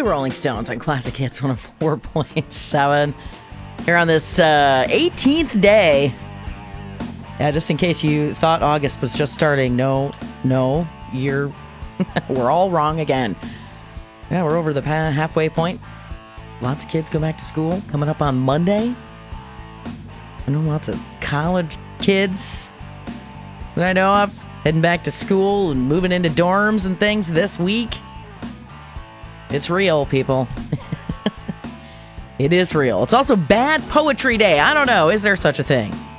The Rolling Stones on Classic Hits 104.7. Here on this 18th day. Yeah, just in case you thought August was just starting. No, we're all wrong again. Yeah, we're over the halfway point. Lots of kids go back to school coming up on Monday. I know lots of college kids that I know of heading back to school and moving into dorms and things this week. It's real, people. It is real. It's also Bad Poetry Day. I don't know. Is there such a thing?